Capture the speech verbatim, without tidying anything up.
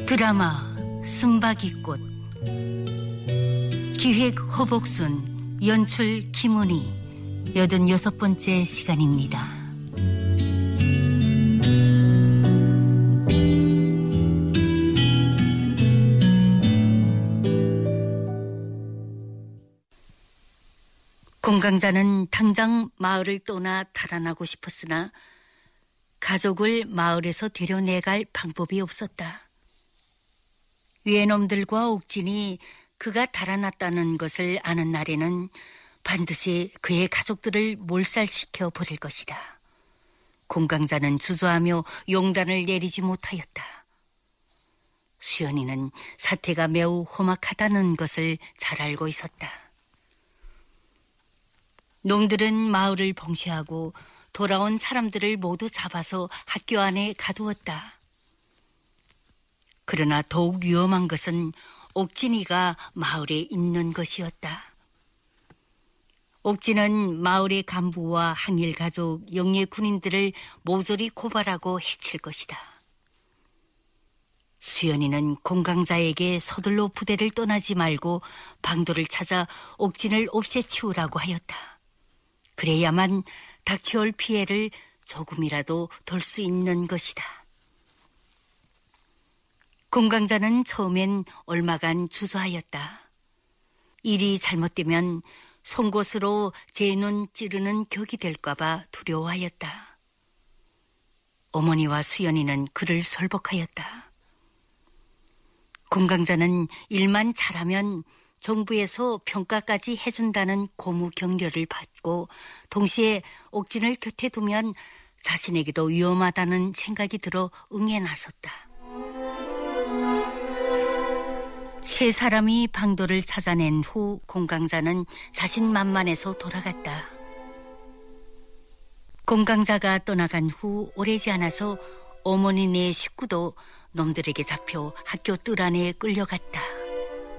드라마 쓴바귀꽃, 기획 허복순, 연출 김은희, 여든여섯 번째 시간입니다. 공강자는 당장 마을을 떠나 달아나고 싶었으나 가족을 마을에서 데려내갈 방법이 없었다. 외놈들과 옥진이 그가 달아났다는 것을 아는 날에는 반드시 그의 가족들을 몰살시켜 버릴 것이다. 공강자는 주저하며 용단을 내리지 못하였다. 수연이는 사태가 매우 험악하다는 것을 잘 알고 있었다. 놈들은 마을을 봉쇄하고 돌아온 사람들을 모두 잡아서 학교 안에 가두었다. 그러나 더욱 위험한 것은 옥진이가 마을에 있는 것이었다. 옥진은 마을의 간부와 항일 가족, 영예 군인들을 모조리 고발하고 해칠 것이다. 수연이는 공강자에게 서둘러 부대를 떠나지 말고 방도를 찾아 옥진을 없애치우라고 하였다. 그래야만 닥쳐올 피해를 조금이라도 덜 수 있는 것이다. 공강자는 처음엔 얼마간 주저하였다. 일이 잘못되면 송곳으로 제 눈 찌르는 격이 될까봐 두려워하였다. 어머니와 수연이는 그를 설복하였다. 공강자는 일만 잘하면 정부에서 평가까지 해준다는 고무 격려를 받고 동시에 옥진을 곁에 두면 자신에게도 위험하다는 생각이 들어 응해 나섰다. 세 사람이 방도를 찾아낸 후 공강자는 자신만만해서 돌아갔다. 공강자가 떠나간 후 오래지 않아서 어머니네 식구도 놈들에게 잡혀 학교 뜰 안에 끌려갔다.